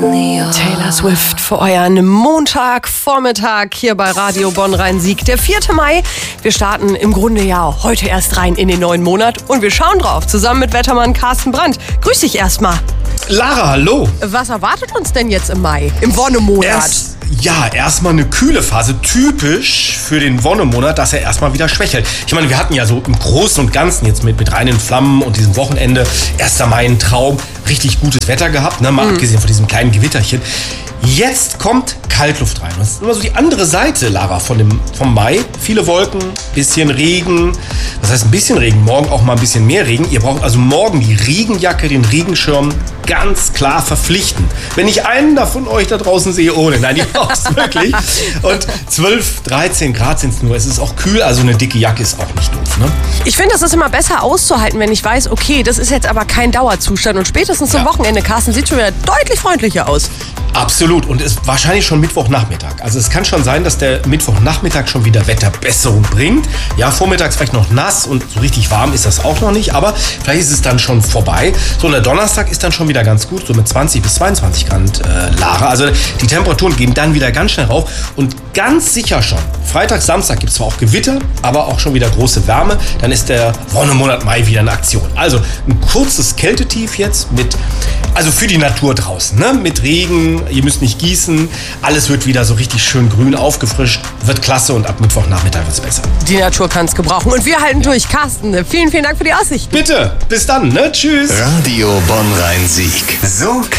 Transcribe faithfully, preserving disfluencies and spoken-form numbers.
Taylor Swift für euren Montagvormittag hier bei Radio Bonn-Rhein-Sieg. Der vierte Mai. Wir starten im Grunde ja heute erst rein in den neuen Monat und wir schauen drauf, zusammen mit Wettermann Carsten Brandt. Grüß dich erstmal. Lara, hallo. Was erwartet uns denn jetzt im Mai, im Wonnemonat? Erst, ja, erstmal eine kühle Phase. Typisch für den Wonnemonat, dass er erstmal wieder schwächelt. Ich meine, wir hatten ja so im Großen und Ganzen jetzt mit, mit reinen Flammen und diesem Wochenende erster Mai einen Traum. Richtig gutes Wetter gehabt, ne? Mal mhm. abgesehen von diesem kleinen Gewitterchen. Jetzt kommt Kaltluft rein. Das ist immer so die andere Seite, Lara, von dem, vom Mai. Viele Wolken, bisschen Regen. Das heißt, ein bisschen Regen, morgen auch mal ein bisschen mehr Regen. Ihr braucht also morgen die Regenjacke, den Regenschirm ganz klar verpflichten. Wenn ich einen davon euch da draußen sehe, ohne. Nein, die brauchst du wirklich. Und zwölf, dreizehn Grad sind es nur. Es ist auch kühl, also eine dicke Jacke ist auch nicht doof. Ne? Ich finde, das ist immer besser auszuhalten, wenn ich weiß, okay, das ist jetzt aber kein Dauerzustand. Und spätestens zum ja. Wochenende, Carsten, sieht schon wieder deutlich freundlicher aus. Absolut. Und es ist wahrscheinlich schon Mittwochnachmittag. Also es kann schon sein, dass der Mittwochnachmittag schon wieder Wetterbesserung bringt. Ja, vormittags vielleicht noch nass und so richtig warm ist das auch noch nicht. Aber vielleicht ist es dann schon vorbei. So, und der Donnerstag ist dann schon wieder ganz gut. So mit zwanzig bis zweiundzwanzig Grad äh, Lara. Also die Temperaturen gehen dann wieder ganz schnell rauf. Und ganz sicher schon, Freitag, Samstag gibt es zwar auch Gewitter, aber auch schon wieder große Wärme. Dann ist der Wonnemonat Mai wieder in Aktion. Also ein kurzes Kältetief jetzt mit, also für die Natur draußen, ne? Mit Regen. Ihr müsst nicht gießen, alles wird wieder so richtig schön grün aufgefrischt, wird klasse und ab Mittwochnachmittag wird es besser. Die Natur kann es gebrauchen und wir halten ja. durch. Carsten, vielen, vielen Dank für die Aussichten. Bitte, bis dann, ne? Tschüss. Radio Bonn-Rhein-Sieg. So